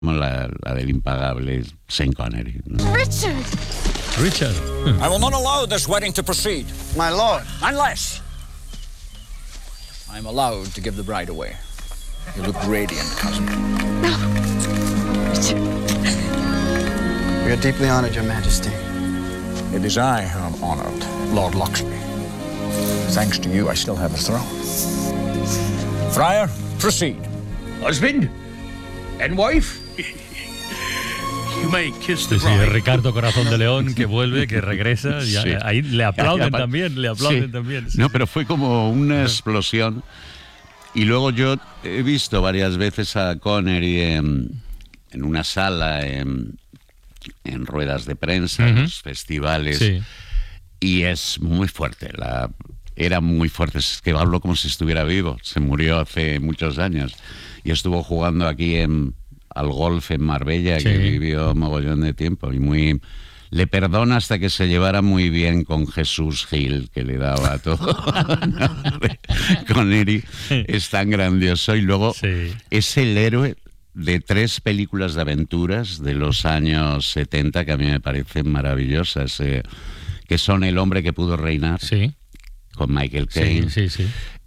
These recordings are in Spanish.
la del impagable Sean Connery, ¿no? Richard. I will not allow this wedding to proceed. My lord. Unless I am allowed to give the bride away. You look radiant, cousin. No. Richard. We are deeply honored, Your Majesty. It is I who am honored, Lord Luxby. Thanks to you, I still have a throne. Friar, proceed. Husband and wife. You may kiss the Sí, bride. Ricardo Corazón de León, que vuelve, que regresa. Y Sí. ahí le aplauden Sí. también, Sí. No, pero fue como una explosión. Y luego yo he visto varias veces a Connery en una sala, en ruedas de prensa, en los festivales. Sí. Y es muy fuerte. Era muy fuerte. Es que hablo como si estuviera vivo. Se murió hace muchos años. Y estuvo jugando aquí al golf en Marbella, Sí. que vivió mogollón de tiempo. Y le perdona hasta que se llevara muy bien con Jesús Gil, que le daba todo. Connery es tan grandioso. Y luego Sí. es el héroe de 3 películas de aventuras de los años 70 que a mí me parecen maravillosas, que son El hombre que pudo reinar, Sí, con Michael Caine, sí, sí.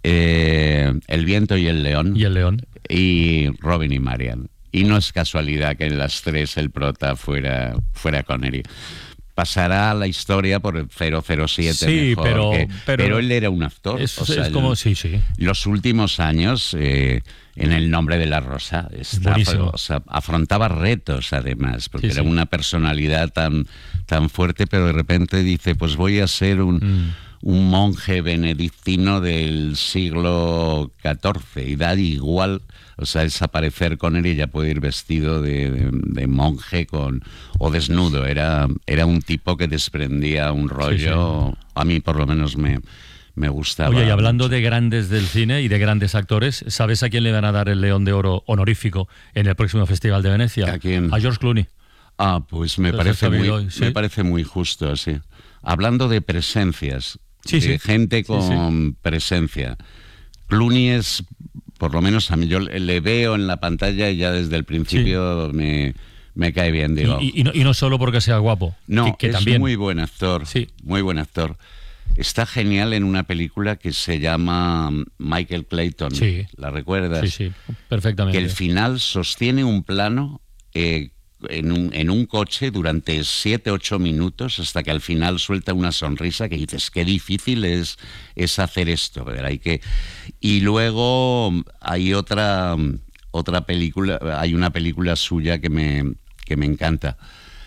El viento y el león, Y el león. y Robin y Marian. Y no es casualidad que en las 3 el prota fuera Connery. Pasará a la historia por el 007 Sí, mejor, pero pero él era un actor. Es, o sea, es como, sí. los últimos años, en El nombre de la rosa, Buenísimo. afrontaba retos además, porque Sí, era sí. una personalidad tan fuerte, pero de repente dice, pues voy a ser un monje benedictino del siglo XIV, y da igual, o sea, es aparecer con él y ya puede ir vestido de monje o desnudo. Era un tipo que desprendía un rollo, a mí por lo menos me gustaba. Oye, y hablando de grandes del cine y de grandes actores, ¿sabes a quién le van a dar el León de Oro honorífico en el próximo Festival de Venecia? ¿A quién? A George Clooney. Pues me ¿Lo has parece sabido hoy? ¿Sí? me parece muy justo, sí. Hablando de presencias, Sí, de sí. gente Sí, con presencia. Clooney es, por lo menos a mí, yo le veo en la pantalla y ya desde el principio me cae bien, digo. Y no solo porque sea guapo. No, que es también. muy buen actor, Sí. muy buen actor. Está genial en una película que se llama Michael Clayton. Sí. ¿La recuerdas? Sí, perfectamente. Que el final sostiene un plano en un coche durante 7-8 minutos hasta que al final suelta una sonrisa que dices, qué difícil es hacer esto, ¿verdad? Y luego hay otra película, hay una película suya que me encanta.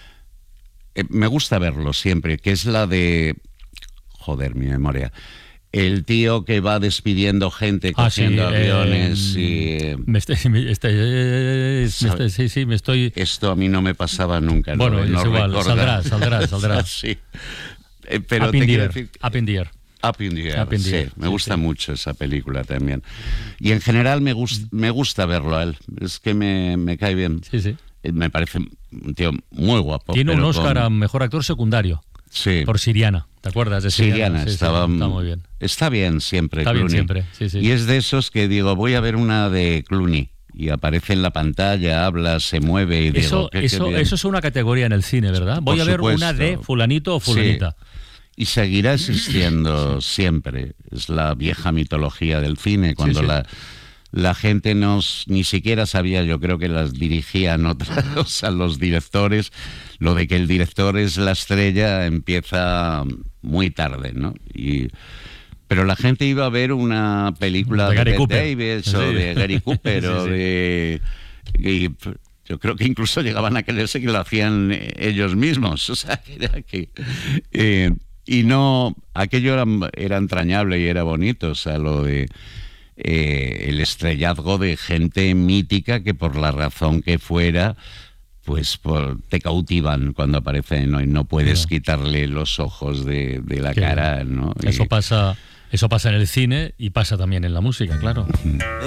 Me gusta verlo siempre, que es la de... Joder, mi memoria. El tío que va despidiendo gente, cogiendo aviones y... me estoy... Esto a mí no me pasaba nunca. Bueno, no es igual, recordar. saldrá. Sí. Pero Up in te the quiero Air. decir... Up in the Air. Up in the Air, Up in the sí. Air, Me gusta sí. mucho esa película también. Y en general me gusta verlo a él. Es que me cae bien. Sí. Me parece un tío muy guapo. Tiene un pero Oscar a Mejor Actor Secundario. Sí. Por Siriana. ¿Te acuerdas de Siriana? Sí, está muy bien. Está bien siempre, Está bien Clooney. siempre, sí. Y es de esos que digo, voy a ver una de Clooney. Y aparece en la pantalla, habla, se mueve y digo... Eso es una categoría en el cine, ¿verdad? Voy Por a ver supuesto. una de fulanito o fulanita. Sí. Y seguirá existiendo siempre. Es la vieja mitología del cine, cuando Sí. la gente ni siquiera sabía, yo creo que las dirigían los directores. Lo de que el director es la estrella empieza muy tarde, ¿no? Pero la gente iba a ver una película De Gary Bette Cooper. Davis o de Gary Cooper o Sí. de... yo creo que incluso llegaban a creerse que lo hacían ellos mismos. O sea, que era que... y no... Aquello era entrañable y era bonito. O sea, lo de... el estrellazgo de gente mítica que por la razón que fuera... pues te cautivan cuando aparecen, ¿no? Y no puedes quitarle los ojos de la cara, ¿no? Eso pasa en el cine y pasa también en la música, claro.